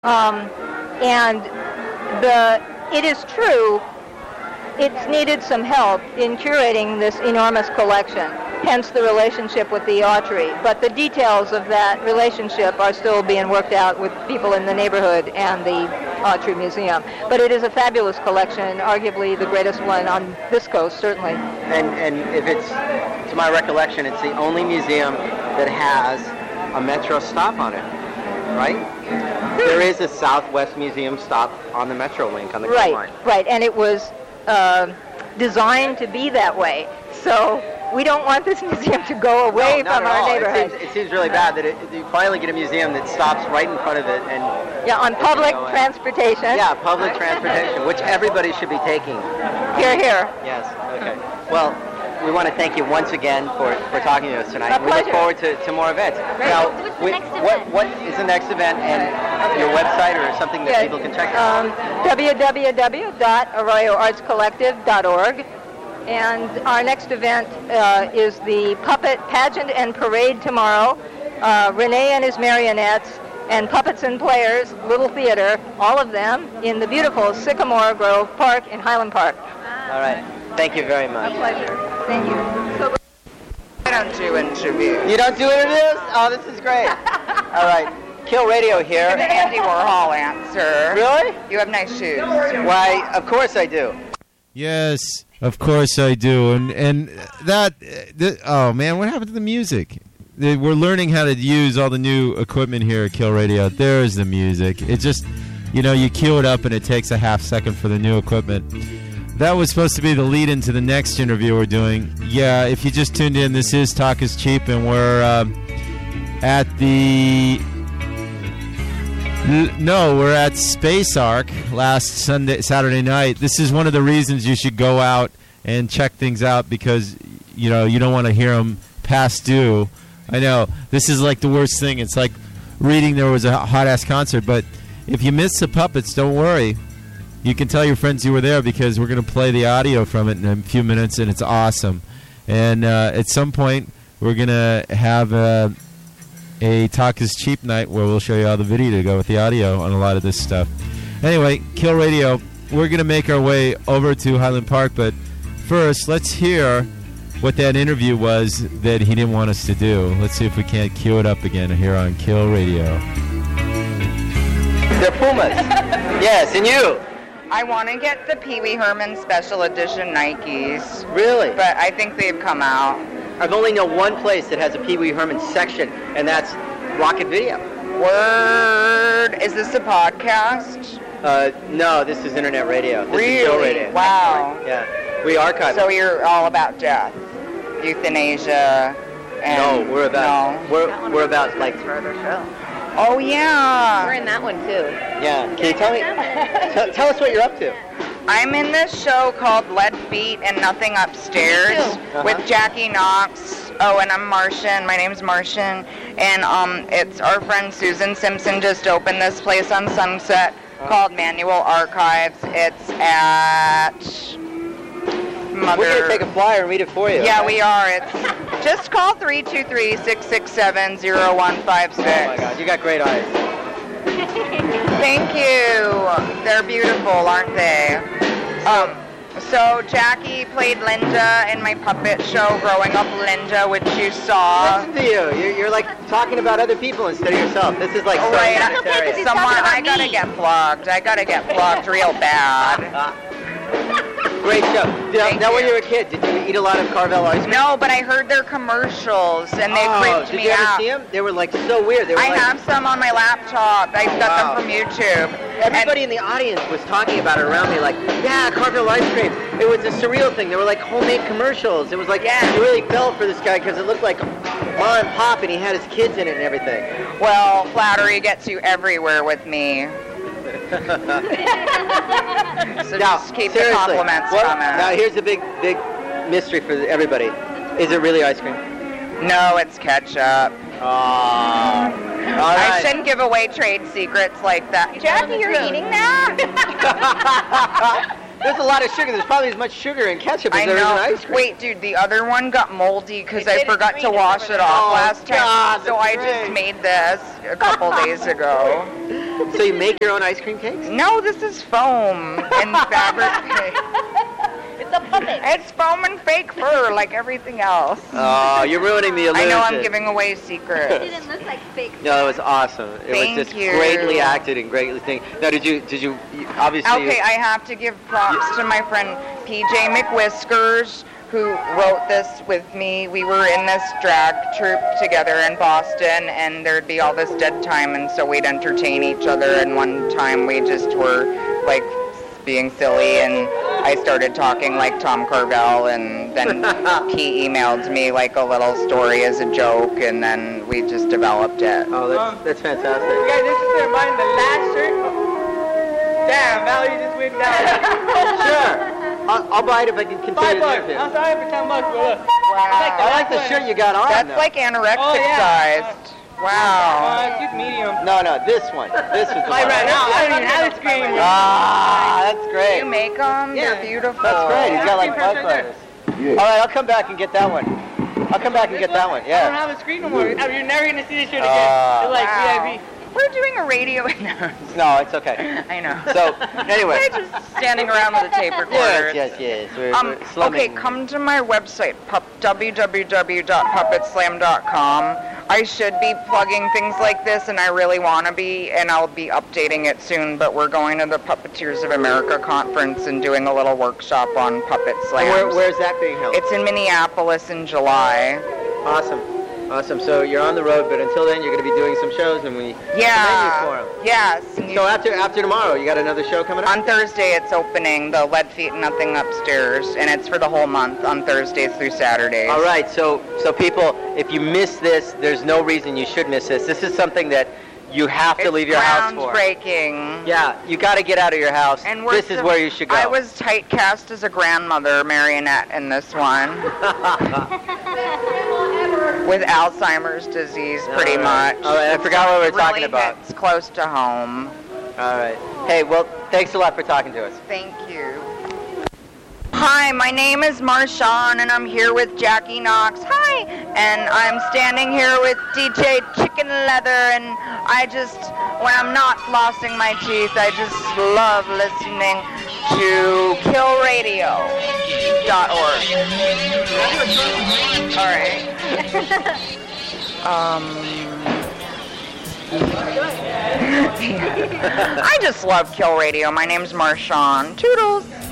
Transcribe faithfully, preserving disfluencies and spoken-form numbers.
Um, and the it is true, it's needed some help in curating this enormous collection, hence the relationship with the Autry. But the details of that relationship are still being worked out with people in the neighborhood and the Autry Museum. But it is a fabulous collection, arguably the greatest one on this coast, certainly. And, and if it's, to my recollection, it's the only museum that has a Metro stop on it, right? There is a Southwest Museum stop on the Metro link on the right, line. Right, and it was uh, designed to be that way. So we don't want this museum to go away no, from our all. neighborhood. It seems, it seems really bad that it, you finally get a museum that stops right in front of it. and Yeah, on public transportation. Yeah, public transportation, which everybody should be taking. Here, here. Yes, okay. Well, we want to thank you once again for, for talking to us tonight. My we pleasure. look forward to, to more events. Right. Now, What's the we, next what, event? what is the next event and your website or something that Yes, people can check out? Um, w w w dot arroyo arts collective dot org. And our next event uh, is the Puppet Pageant and Parade tomorrow. Uh, Rene and his marionettes and Puppets and Players, Little Theater, all of them in the beautiful Sycamore Grove Park in Highland Park. All right. Thank you very much. A pleasure. Thank you. So I don't do interviews. You don't do interviews? Oh, this is great. All right. Kill Radio here. An Andy Warhol answer. Really? You have nice shoes. Why, of course I do. Yes, of course I do. And and that, th- oh man, what happened to the music? The- We're learning how to use all the new equipment here at Kill Radio. There's the music. It just, you know, you cue it up and it takes a half second for the new equipment. That was supposed to be the lead into the next interview we're doing. Yeah, if you just tuned in, this is Talk is Cheap, and we're uh, at the... No, we're at Space Arc last Sunday, Saturday night. This is one of the reasons you should go out and check things out because, you know, you don't want to hear them past due. I know, this is like the worst thing. It's like reading there was a hot-ass concert, but if you miss the puppets, don't worry. You can tell your friends you were there because we're going to play the audio from it in a few minutes, and it's awesome. And uh, at some point, we're going to have a, a Talk is Cheap night where we'll show you all the video to go with the audio on a lot of this stuff. Anyway, Kill Radio, we're going to make our way over to Highland Park, but first, let's hear what that interview was that he didn't want us to do. Let's see if we can't cue it up again here on Kill Radio. They're Pumas. Yes, and you. I want to get the Pee Wee Herman Special Edition Nikes, Really? but I think they've come out. I've only known one place that has a Pee Wee Herman section, and that's Rocket Video. Word. Is this a podcast? Uh, no, this is internet radio. This Really? is Kill Radio. Wow. Yeah, we archive. So you're all about death, euthanasia, and... no, we're about No. we're we're about like Oh, yeah. We're in that one, too. yeah. Can you tell me? tell, tell us what you're up to. I'm in this show called Lead Feet and Nothing Upstairs Uh-huh. with Jackie Knox. Oh, and I'm Martian. My name's Martian. And um, it's our friend Susan Simpson just opened this place on Sunset called Manual Archives. It's at Mother... We're gonna take a flyer and read it for you. Yeah, okay? we are. It's just call three two three, six six seven, zero one five six. Oh my God, you got great eyes. Thank you. They're beautiful, aren't they? Um, so Jackie played Linda in my puppet show, Growing Up Linda, which you saw. Listen to you. You're, you're like talking about other people instead of yourself. This is like Oh, so right. That's okay, 'cause sanitary. he's Someone, talking about I gotta me. get plugged. I gotta get plugged real bad. Great show. Now, Thank now when you. you were a kid, did you eat a lot of Carvel ice cream? No, but I heard their commercials and they oh, creeped did me you ever out. see them? They were like so weird. They were I like, have some on my laptop. I got wow. them from YouTube. Everybody in the audience was talking about it around me, like, yeah, Carvel ice cream. It was a surreal thing. They were like homemade commercials. It was like, Yeah. you really felt for this guy because it looked like Ma and Pop, and he had his kids in it and everything. And, well, flattery gets you everywhere with me. So Now, just keep seriously, the compliments what- coming. Now, here's a big, big mystery for everybody. Is it really ice cream? No, it's ketchup. Oh. All I right. shouldn't give away trade secrets like that. Jackie, you're eating that? There's a lot of sugar. There's probably as much sugar in ketchup as I there is know. in ice cream. Wait, dude, the other one got moldy because It I did, forgot it's to green wash over it there. off Oh, last time. God, so I that's just great. made this a couple days ago. So you make your own ice cream cakes? No, this is foam and fabric. It's a puppet. It's foam and fake fur like everything else. Oh, you're ruining the illusion. I know I'm giving away It secrets. didn't look like fake. No, it was awesome. It Thank was just you. greatly acted and greatly thing. Now, did you, did you, you- obviously... Okay, I have to give props to my friend P J McWhiskers, who wrote this with me. We were in this drag troupe together in Boston, and there'd be all this dead time, and so we'd entertain each other, and one time we just were, like, being silly, and I started talking like Tom Carvel, and then he emailed me, like, a little story as a joke, and then we just developed it. Oh, that's, that's fantastic. Guys, this is their mind, the last shirt. Damn, Valerie just went down. Sure. I'll, I'll buy it if I can continue Five to bucks. live here. I'm sorry for ten bucks, but look. Wow. I like the shirt you got on, That's though. like anorexic Oh, yeah. sized. Wow. Uh, it's medium. No, no, this one. This was the Like one. right now, I don't even have a screen. Ah, that's great. You make them? Yeah. They're beautiful. That's great. He's got like That's five right fighters. All right, I'll come back and get that one. I'll come back and get that one. I don't Yeah. have a screen no more. You're never gonna see this shirt again. Ah. It's like Wow. V I P. We're doing a radio. No, it's okay. I know. So, anyway. We're just standing around with a tape recorder. Yes, yes, yes. We're, Um, we're slumming. okay, come to my website, pup, w w w dot puppet slam dot com. I should be plugging things like this, and I really want to be, and I'll be updating it soon, but we're going to the Puppeteers of America conference and doing a little workshop on puppet slams. Where, where's that being held? It's in Minneapolis in July. Awesome. Awesome. So you're on the road, but until then, you're going to be doing some shows, and we Yeah. for 'em. Yes. and you So after after tomorrow, you got another show coming up? On Thursday, it's opening the Lead Feet Nothing Upstairs, and it's for the whole month on Thursdays through Saturdays. All right. So so people, if you miss this, there's no reason you should miss this. This is something that you have to It's leave your house for. groundbreaking. Yeah, you got to get out of your house. And we're this is still- where you should go. I was typecast as a grandmother marionette in this one, with Alzheimer's disease, pretty All right. much. All right, I forgot what we were Really talking about. hits close to home. All right. Hey, well, thanks a lot for talking to us. Thank you. Hi, my name is Marshawn, and I'm here with Jackie Knox. Hi! And I'm standing here with D J Chicken Leather, and I just, when I'm not flossing my teeth, I just love listening to kill radio dot org. All right. um... I just love Kill Radio. My name's Marshawn. Toodles.